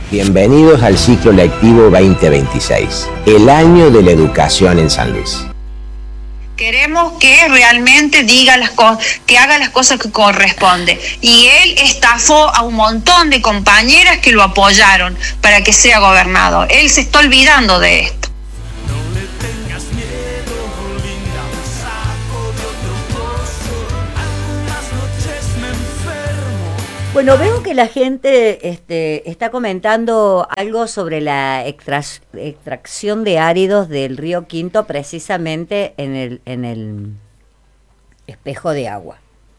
Bienvenidos al ciclo lectivo 2026, el año de la educación en San Luis. Queremos que realmente diga las cosas, que haga las cosas que corresponde. Y él estafó a un montón de compañeras que lo apoyaron para que sea gobernador. Él se está olvidando de esto. Bueno, veo que la gente está comentando algo sobre la extracción de áridos del río Quinto, precisamente en el espejo de agua.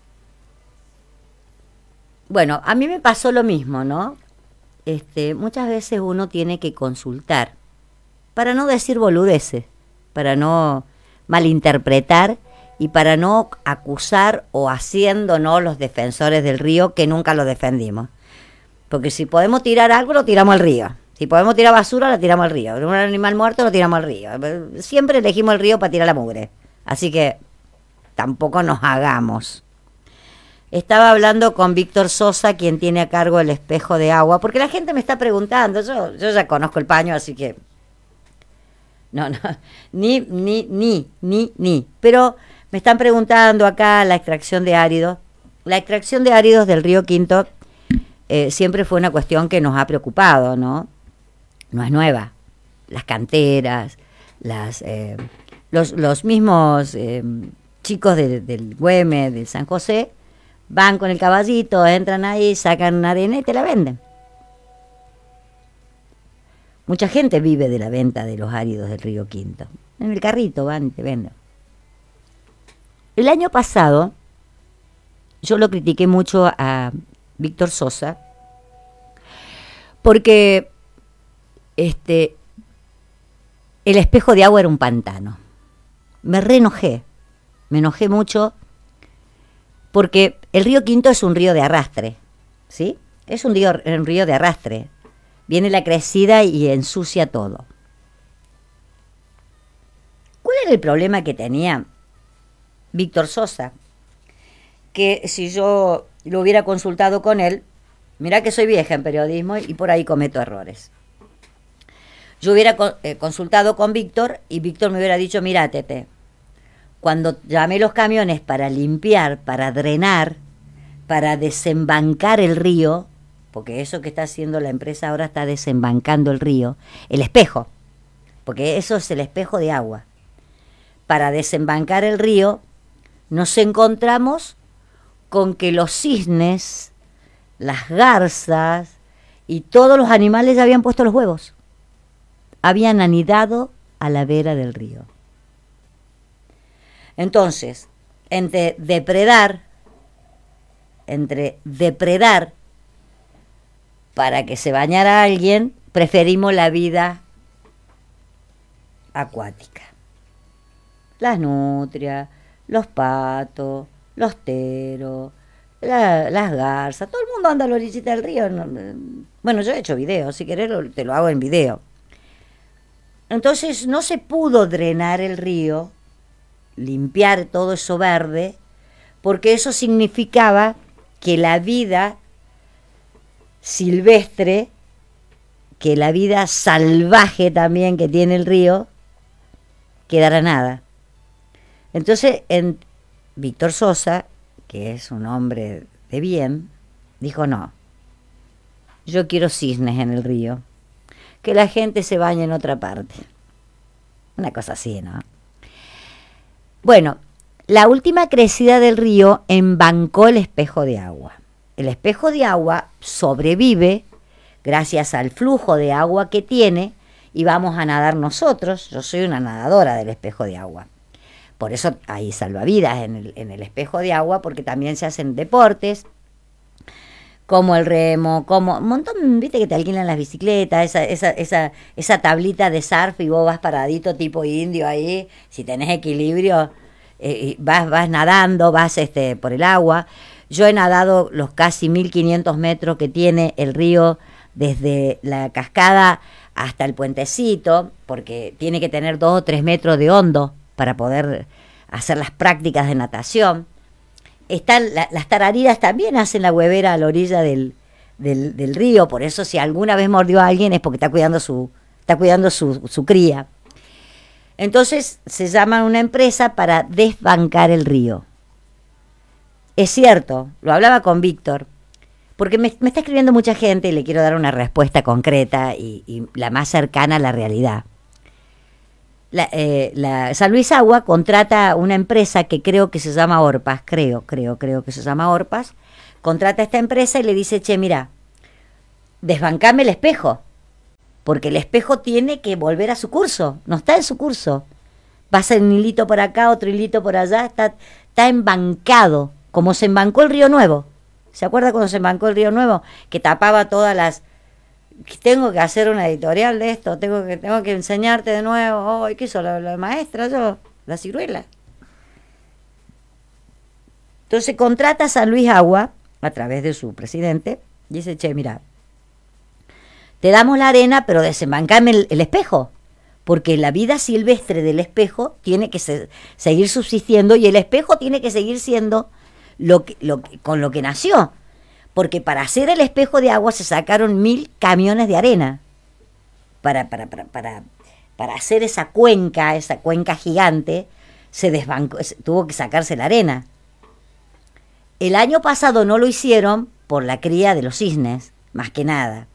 Bueno, a mí me pasó lo mismo, ¿no? Muchas veces uno tiene que consultar para no decir boludeces, para no malinterpretar y para no acusar o haciéndonos los defensores del río, que nunca lo defendimos. Porque si podemos tirar algo, lo tiramos al río. Si podemos tirar basura, la tiramos al río. Un animal muerto, lo tiramos al río. Siempre elegimos el río para tirar la mugre. Así que tampoco nos hagamos. Estaba hablando con Víctor Sosa, quien tiene a cargo el espejo de agua, porque la gente me está preguntando. Yo ya conozco el paño, así que... No, ni. Pero... me están preguntando acá la extracción de áridos. La extracción de áridos del río Quinto siempre fue una cuestión que nos ha preocupado, ¿no? No es nueva. Las canteras, los mismos chicos del Güemes, del San José, van con el caballito, entran ahí, sacan una arena y te la venden. Mucha gente vive de la venta de los áridos del río Quinto. En el carrito van y te venden. El año pasado, yo lo critiqué mucho a Víctor Sosa, porque el espejo de agua era un pantano. Me enojé mucho, porque el río Quinto es un río de arrastre, ¿sí? Es un río de arrastre. Viene la crecida y ensucia todo. ¿Cuál era el problema que tenía Víctor Sosa? Que si yo lo hubiera consultado con él, mirá que soy vieja en periodismo y por ahí cometo errores. Yo hubiera consultado con Víctor y Víctor me hubiera dicho, mirá, Tete, cuando llamé los camiones para limpiar, para drenar, para desembancar el río, porque eso que está haciendo la empresa ahora está desembancando el río, el espejo, porque eso es el espejo de agua. Para desembancar el río, nos encontramos con que los cisnes, las garzas y todos los animales ya habían puesto los huevos. Habían anidado a la vera del río. Entonces, entre depredar para que se bañara alguien, preferimos la vida acuática. Las nutrias, los patos, los teros, las garzas, todo el mundo anda a la orillita del río. Bueno, yo he hecho videos, si querés te lo hago en video. Entonces no se pudo drenar el río, limpiar todo eso verde, porque eso significaba que la vida silvestre, que la vida salvaje también que tiene el río, quedara nada. Entonces, Víctor Sosa, que es un hombre de bien, dijo, no, yo quiero cisnes en el río, que la gente se bañe en otra parte. Una cosa así, ¿no? Bueno, la última crecida del río embancó el espejo de agua. El espejo de agua sobrevive gracias al flujo de agua que tiene y vamos a nadar nosotros. Yo soy una nadadora del espejo de agua. Por eso hay salvavidas en el espejo de agua, porque también se hacen deportes, como el remo, como un montón, viste que te alquilan las bicicletas, esa tablita de surf y vos vas paradito tipo indio ahí, si tenés equilibrio, vas nadando, vas por el agua. Yo he nadado los casi 1500 metros que tiene el río desde la cascada hasta el puentecito, porque tiene que tener 2 o 3 metros de hondo para poder hacer las prácticas de natación. Están las tarariras también hacen la huevera a la orilla del del río. Por eso si alguna vez mordió a alguien es porque está cuidando su cría. Entonces se llama una empresa para desbancar el río. Es cierto, lo hablaba con Víctor, porque me está escribiendo mucha gente y le quiero dar una respuesta concreta y la más cercana a la realidad. San Luis Agua contrata una empresa que creo que se llama Orpas, creo que se llama Orpas, contrata a esta empresa y le dice, che, mira, desbancame el espejo, porque el espejo tiene que volver a su curso, no está en su curso. Pasa un hilito por acá, otro hilito por allá, está embancado, como se embancó el Río Nuevo. ¿Se acuerda cuando se embancó el Río Nuevo? Que tapaba todas las... Tengo que hacer una editorial de esto, tengo que enseñarte de nuevo. ¿Qué hizo la maestra yo? La ciruela. Entonces contrata a San Luis Agua, a través de su presidente, y dice, che, mira, te damos la arena, pero desembancame el espejo, porque la vida silvestre del espejo tiene que seguir subsistiendo y el espejo tiene que seguir siendo con lo que nació. Porque para hacer el espejo de agua se sacaron 1000 camiones de arena para hacer esa cuenca gigante, se desbancó, tuvo que sacarse la arena. El año pasado no lo hicieron por la cría de los cisnes, más que nada.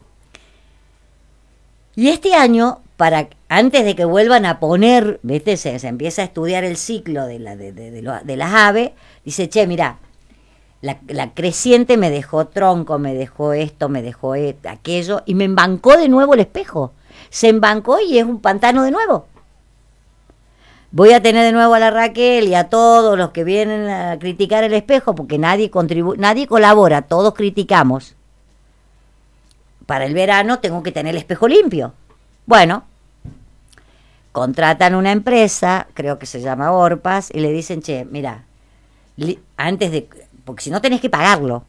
Y este año, antes de que vuelvan a poner, ¿viste? Se empieza a estudiar el ciclo de las aves, dice, che, mirá, la creciente me dejó tronco, me dejó esto, me dejó aquello, y me embancó de nuevo el espejo. Se embancó y es un pantano de nuevo. Voy a tener de nuevo a la Raquel y a todos los que vienen a criticar el espejo, porque nadie colabora, todos criticamos. Para el verano tengo que tener el espejo limpio. Bueno, contratan una empresa, creo que se llama Orpas, y le dicen, che, mira, porque si no tenés que pagarlo,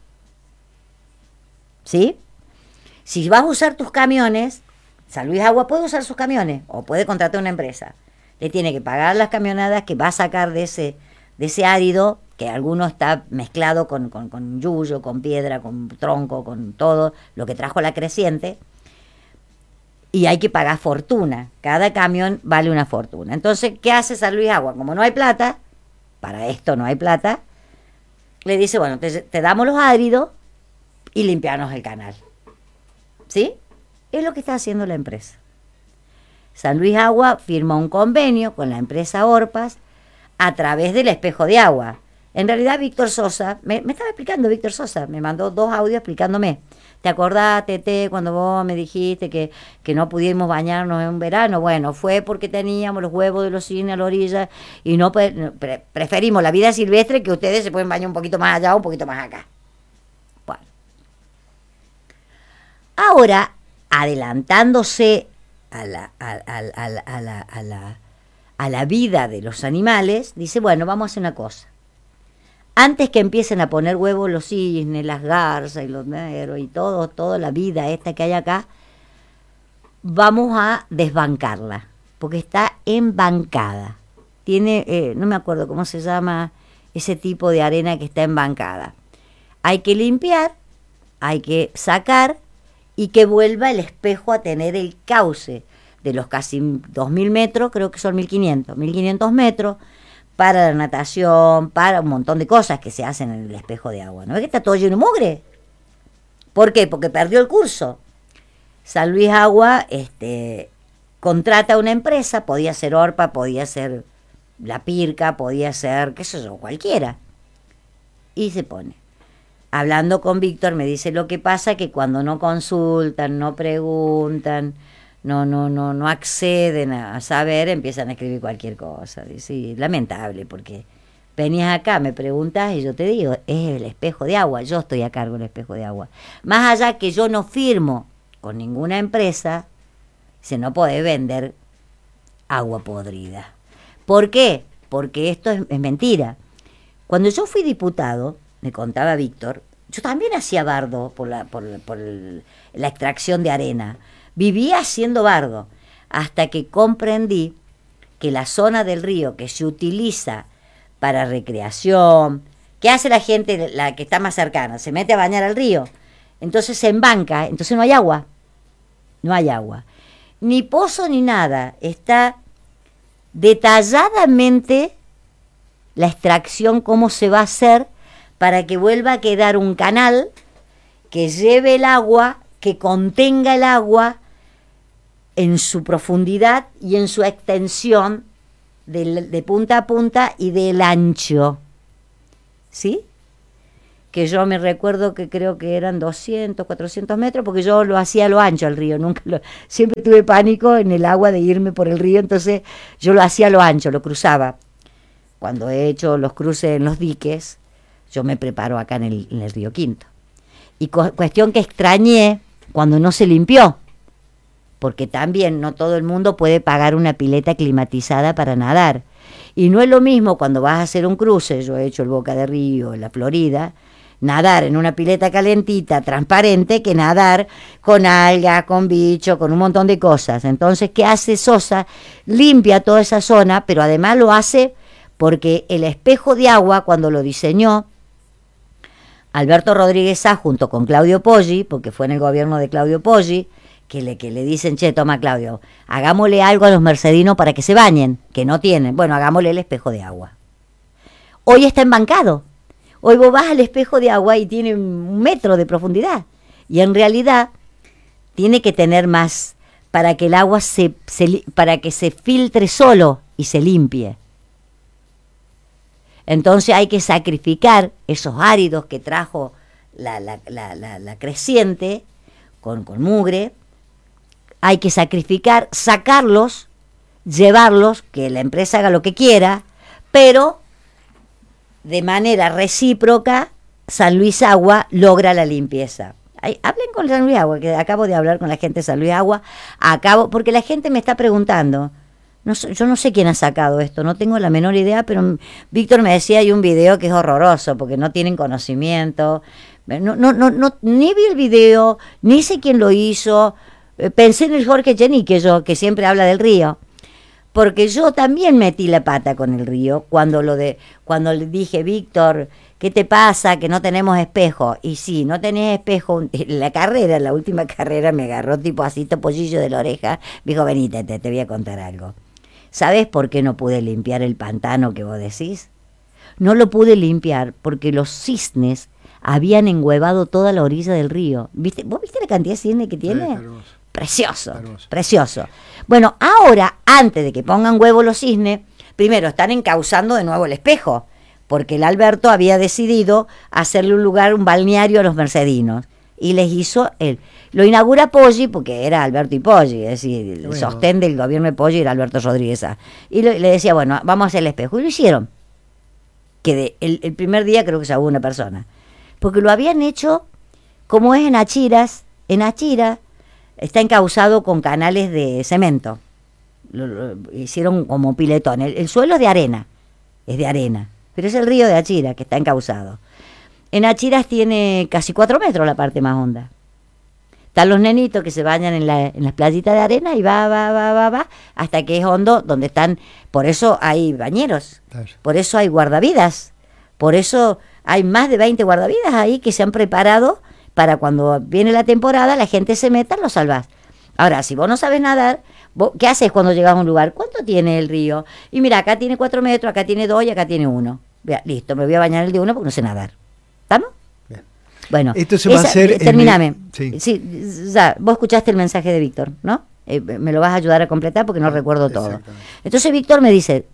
¿sí? Si vas a usar tus camiones, San Luis Agua puede usar sus camiones o puede contratar una empresa. Le tiene que pagar las camionadas que va a sacar de ese árido, que alguno está mezclado con yuyo, con piedra, con tronco, con todo lo que trajo la creciente, y hay que pagar fortuna. Cada camión vale una fortuna. Entonces, ¿qué hace San Luis Agua? Como no hay plata, para esto no hay plata, le dice, bueno, te damos los áridos y limpianos el canal. ¿Sí? Es lo que está haciendo la empresa. San Luis Agua firma un convenio con la empresa Orpas a través del espejo de agua. En realidad, Víctor Sosa, me estaba explicando Víctor Sosa, me mandó 2 audios explicándome. ¿Te acordás, Tete, cuando vos me dijiste que no pudimos bañarnos en un verano? Bueno, fue porque teníamos los huevos de los cisnes a la orilla y preferimos la vida silvestre, que ustedes se pueden bañar un poquito más allá o un poquito más acá. Bueno. Ahora, adelantándose a la vida de los animales, dice, bueno, vamos a hacer una cosa. Antes que empiecen a poner huevos los cisnes, las garzas y los negros y toda la vida esta que hay acá, vamos a desbancarla, porque está embancada. Tiene, no me acuerdo cómo se llama ese tipo de arena que está embancada. Hay que limpiar, hay que sacar y que vuelva el espejo a tener el cauce de los casi 2.000 metros, creo que son 1.500 metros, para la natación, para un montón de cosas que se hacen en el espejo de agua. ¿No ves que está todo lleno de mugre? ¿Por qué? Porque perdió el curso. San Luis Agua contrata a una empresa, podía ser Orpa, podía ser La Pirca, podía ser, qué sé yo, cualquiera. Y se pone. Hablando con Víctor me dice, lo que pasa que cuando no consultan, no preguntan, no acceden a saber, empiezan a escribir cualquier cosa. Sí, lamentable, porque venías acá, me preguntas y yo te digo, es el espejo de agua, yo estoy a cargo del espejo de agua. Más allá que yo no firmo con ninguna empresa, se no puede vender agua podrida. ¿Por qué? Porque esto es mentira. Cuando yo fui diputado, me contaba Víctor, yo también hacía bardo por la extracción de arena. Vivía haciendo bardo, hasta que comprendí que la zona del río que se utiliza para recreación, ¿qué hace la gente, la que está más cercana? Se mete a bañar al río. Entonces se embanca, entonces no hay agua. No hay agua. Ni pozo ni nada. Está detalladamente la extracción, cómo se va a hacer para que vuelva a quedar un canal que lleve el agua, que contenga el agua en su profundidad y en su extensión de punta a punta y del ancho. ¿Sí? Que yo me recuerdo que creo que eran 200, 400 metros, porque yo lo hacía a lo ancho al río, siempre tuve pánico en el agua de irme por el río, entonces yo lo hacía a lo ancho, lo cruzaba. Cuando he hecho los cruces en los diques, yo me preparo acá en el río Quinto. Y cuestión que extrañé cuando no se limpió, porque también no todo el mundo puede pagar una pileta climatizada para nadar. Y no es lo mismo cuando vas a hacer un cruce, yo he hecho el Boca de Río, la Florida, nadar en una pileta calentita, transparente, que nadar con algas, con bichos, con un montón de cosas. Entonces, ¿qué hace Sosa? Limpia toda esa zona, pero además lo hace porque el espejo de agua, cuando lo diseñó Alberto Rodríguez Sá junto con Claudio Poggi, porque fue en el gobierno de Claudio Poggi, que le dicen, che, toma Claudio, hagámosle algo a los mercedinos para que se bañen, que no tienen. Bueno, hagámosle el espejo de agua. Hoy está embancado. Hoy vos vas al espejo de agua y tiene 1 metro de profundidad. Y en realidad tiene que tener más para que el agua para que se filtre solo y se limpie. Entonces hay que sacrificar esos áridos que trajo la creciente con mugre. Hay que sacrificar, sacarlos, llevarlos, que la empresa haga lo que quiera, pero de manera recíproca, San Luis Agua logra la limpieza. Hablen con San Luis Agua, que acabo de hablar con la gente de San Luis Agua, porque la gente me está preguntando, yo no sé quién ha sacado esto, no tengo la menor idea, pero Víctor me decía, hay un video que es horroroso, porque no tienen conocimiento, ni vi el video, ni sé quién lo hizo, pensé en el Jorge Chenique, que siempre habla del río. Porque yo también metí la pata con el río cuando le dije, Víctor, ¿qué te pasa? Que no tenemos espejo. Y sí, no tenés espejo. La última carrera me agarró tipo así, pollillo de la oreja. Me dijo, venite, te voy a contar algo. ¿Sabés por qué no pude limpiar el pantano que vos decís? No lo pude limpiar porque los cisnes habían enguevado toda la orilla del río. ¿Vos viste la cantidad de cisnes que tiene? Sí, precioso, precioso. Bueno, ahora, antes de que pongan huevo los cisnes, primero están encauzando de nuevo el espejo, porque el Alberto había decidido hacerle un balneario a los mercedinos, y les hizo él. Lo inaugura Poggi, porque era Alberto y Poggi, es decir, el sostén del gobierno de Poggi era Alberto Rodríguez Sá. Y le decía, bueno, vamos a hacer el espejo, y lo hicieron. Que el primer día creo que se ahogó una persona, porque lo habían hecho como es en Achiras. En Achira está encauzado con canales de cemento. Lo hicieron como piletón. El suelo es de arena, pero es el río de Achira que está encauzado. En Achiras tiene casi 4 metros la parte más honda. Están los nenitos que se bañan en las playitas de arena y va, hasta que es hondo, donde están. Por eso hay bañeros, por eso hay guardavidas, por eso hay más de 20 guardavidas ahí que se han preparado para cuando viene la temporada, la gente se meta, lo salvás. Ahora, si vos no sabes nadar, ¿qué haces cuando llegas a un lugar? ¿Cuánto tiene el río? Y mira, acá tiene 4 metros, acá tiene 2 y acá tiene 1. Listo, me voy a bañar el de 1 porque no sé nadar. ¿Estamos? Bien. Bueno, esto se va a hacer. Terminame. Sí, ya, vos escuchaste el mensaje de Víctor, ¿no? Me lo vas a ayudar a completar porque no recuerdo todo. Entonces Víctor me dice,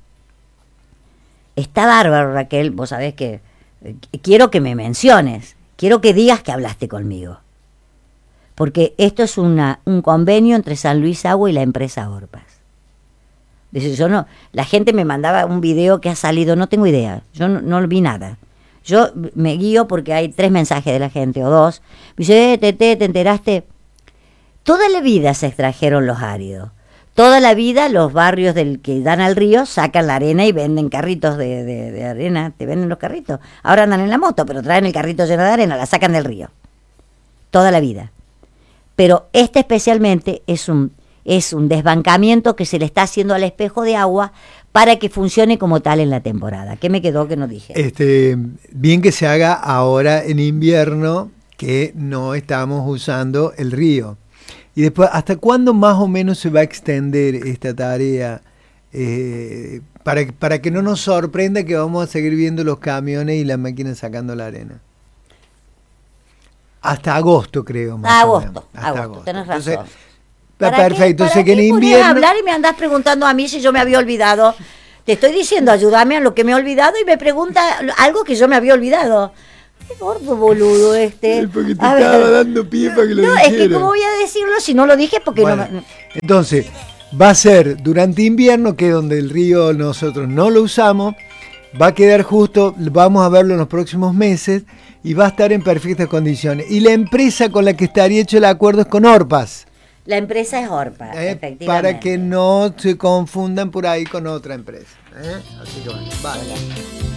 está bárbaro, Raquel, vos sabés que quiero que me menciones. Quiero que digas que hablaste conmigo, porque esto es un convenio entre San Luis Agua y la empresa Orpas. Dice, la gente me mandaba un video que ha salido, no tengo idea, yo no vi nada. Yo me guío porque hay 3 mensajes de la gente, o 2. Me dice, ¿te enteraste? Toda la vida se extrajeron los áridos. Toda la vida los barrios que dan al río sacan la arena y venden carritos de arena, te venden los carritos. Ahora andan en la moto, pero traen el carrito lleno de arena, la sacan del río. Toda la vida. Pero este especialmente es un desbancamiento que se le está haciendo al espejo de agua para que funcione como tal en la temporada. ¿Qué me quedó que no dije? Bien que se haga ahora en invierno que no estamos usando el río. Y después, ¿hasta cuándo más o menos se va a extender esta tarea? Para que no nos sorprenda que vamos a seguir viendo los camiones y las máquinas sacando la arena. Hasta agosto, creo. Más o menos. Hasta agosto, tenés razón. Entonces, perfecto, sé que en invierno... hablar y me andás preguntando a mí si yo me había olvidado. Te estoy diciendo, ayúdame a lo que me he olvidado y me pregunta algo que yo me había olvidado. Qué gordo boludo este. Porque te estaba dando pie para que lo dijera. Es que cómo voy a decirlo si no lo dije porque bueno, no... Entonces, va a ser durante invierno, que es donde el río nosotros no lo usamos, va a quedar justo, vamos a verlo en los próximos meses, y va a estar en perfectas condiciones. Y la empresa con la que estaría hecho el acuerdo es con Orpas. La empresa es Orpas, efectivamente. Para que no se confundan por ahí con otra empresa. Así que bueno, vale.